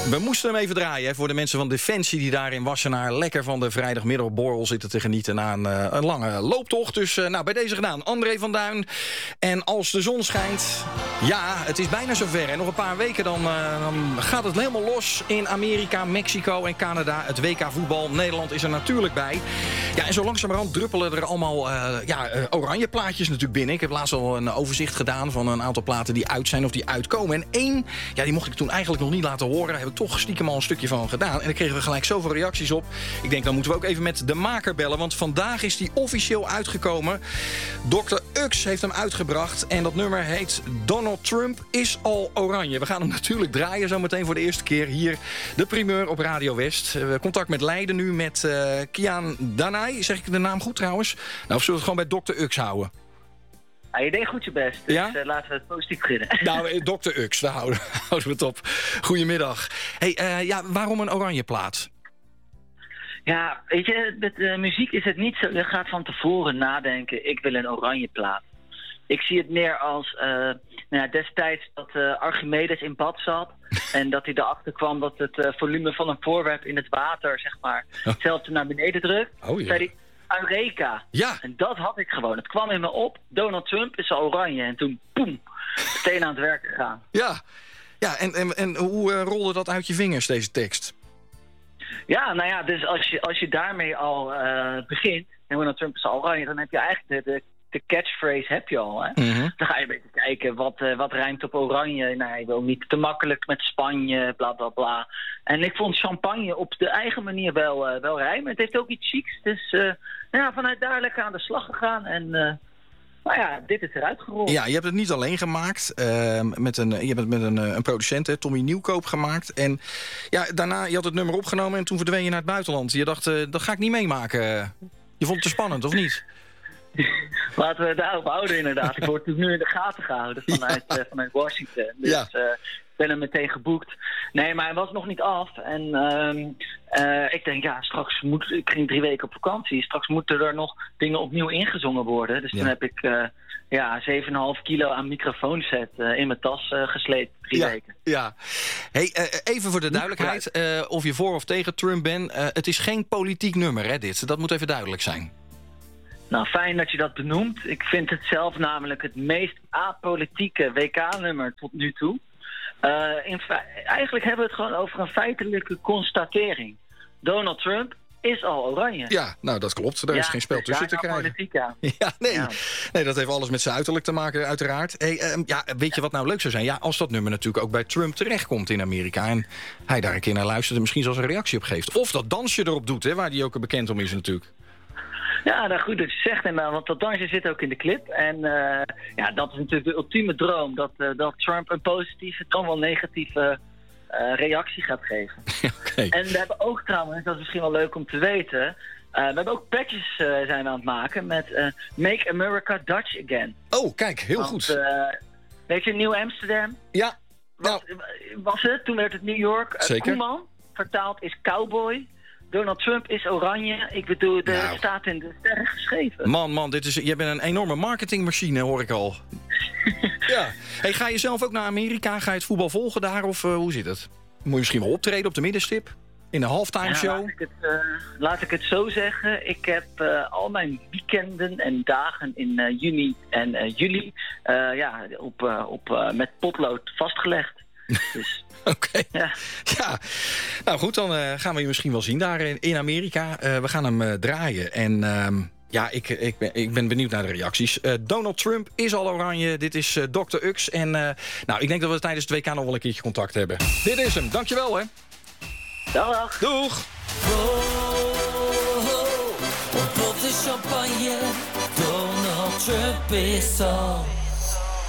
We moesten hem even draaien hè, voor de mensen van Defensie die daar in Wassenaar lekker van de vrijdagmiddagborrel zitten te genieten na een lange looptocht. Dus bij deze gedaan. André van Duin. En als de zon schijnt, ja, het is bijna zover. En nog een paar weken dan gaat het helemaal los in Amerika, Mexico en Canada. Het WK voetbal. Nederland is er natuurlijk bij. Ja, en zo langzamerhand druppelen er allemaal oranje plaatjes natuurlijk binnen. Ik heb laatst al een overzicht gedaan van een aantal platen die uit zijn of die uitkomen. En één, ja, die mocht ik toen eigenlijk nog niet laten horen. Daar heb ik toch stiekem al een stukje van gedaan. En daar kregen we gelijk zoveel reacties op. Ik denk, dan moeten we ook even met de maker bellen. Want vandaag is die officieel uitgekomen. Dr. Ux heeft hem uitgebracht. En dat nummer heet Donald Trump is al oranje. We gaan hem natuurlijk draaien zometeen voor de eerste keer. Hier de primeur op Radio West. Contact met Leiden nu met Kian Danai. Zeg ik de naam goed trouwens? Nou, of zullen we het gewoon bij Dr. Ux houden? Je deed goed je best, dus ja? Laten we het positief beginnen. Nou, Dr. Ux, daar houden we het op. Goedemiddag. Waarom een oranje plaat? Ja, weet je, met muziek is het niet zo. Je gaat van tevoren nadenken, ik wil een oranje plaat. Ik zie het meer als destijds dat Archimedes in bad zat. En dat hij erachter kwam dat het volume van een voorwerp in het water, zeg maar, hetzelfde naar beneden drukt. Oh, ja. Zei hij, Eureka! Ja. En dat had ik gewoon. Het kwam in me op. Donald Trump is al oranje. En toen, poem, meteen aan het werk gegaan. Ja, en hoe rolde dat uit je vingers, deze tekst? Ja, nou ja, dus als je daarmee al begint, en Donald Trump is al oranje, dan heb je eigenlijk de catchphrase heb je al. Hè? Mm-hmm. Dan ga je een beetje kijken, wat rijmt op oranje? Nou, je wil niet te makkelijk met Spanje, bla bla bla. En ik vond champagne op de eigen manier wel rijmen. Het heeft ook iets chics, dus vanuit daar lekker aan de slag gegaan. En dit is eruit gerold. Ja, je hebt het niet alleen gemaakt. Je hebt het met een producent, hè, Tommy Nieuwkoop, gemaakt. En ja, daarna, je had het nummer opgenomen en toen verdween je naar het buitenland. Je dacht, dat ga ik niet meemaken. Je vond het te spannend, of niet? Laten we daarop houden, inderdaad. Ik word nu in de gaten gehouden vanuit Washington. Dus ik ben hem meteen geboekt. Nee, maar hij was nog niet af. En ik denk, ik ging 3 weken op vakantie. Straks moeten er nog dingen opnieuw ingezongen worden. Dus toen heb ik 7,5 kilo aan microfoonset in mijn tas gesleept. 3 weken. Ja. Hey, even voor de duidelijkheid. Of je voor of tegen Trump bent. Het is geen politiek nummer, hè, dit. Dat moet even duidelijk zijn. Nou, fijn dat je dat benoemt. Ik vind het zelf namelijk het meest apolitieke WK-nummer tot nu toe. Eigenlijk hebben we het gewoon over een feitelijke constatering. Donald Trump is al oranje. Ja, nou dat klopt. Daar is geen spel tussen te krijgen. Politiek aan. Nee, dat heeft alles met zijn uiterlijk te maken, uiteraard. Weet je wat nou leuk zou zijn? Ja, als dat nummer natuurlijk ook bij Trump terechtkomt in Amerika en hij daar een keer naar luistert en misschien zelfs een reactie op geeft. Of dat dansje erop doet, hè, waar hij ook bekend om is natuurlijk. Ja, nou goed dat je zegt, want dat dansje zit ook in de clip. En dat is natuurlijk de ultieme droom, dat Trump een positieve, dan wel negatieve reactie gaat geven. Okay. En we hebben ook trouwens, dat is misschien wel leuk om te weten, we hebben ook patches zijn we aan het maken met Make America Dutch Again. Oh, kijk, heel goed. Weet je, Nieuw Amsterdam? Ja. Was het? Toen werd het New York. Zeker. Koeman, vertaald is cowboy. Donald Trump is oranje. Ik bedoel, het staat in de sterren geschreven. Man, jij bent een enorme marketingmachine, hoor ik al. Ja. Hey, ga je zelf ook naar Amerika? Ga je het voetbal volgen daar? Of hoe zit het? Moet je misschien wel optreden op de middenstip? In de halftime show? Laat ik het zo zeggen. Ik heb al mijn weekenden en dagen in juni en juli met potlood vastgelegd. Dus... Oké. Ja. Nou goed, dan gaan we je misschien wel zien daar in Amerika. We gaan hem draaien. En ik ben benieuwd naar de reacties. Donald Trump is al oranje. Dit is Dr. Ux. En ik denk dat we tijdens het WK nog wel een keertje contact hebben. Dit is hem. Dankjewel, hè. Dag. Doeg. Ontploft de champagne. Donald Trump is al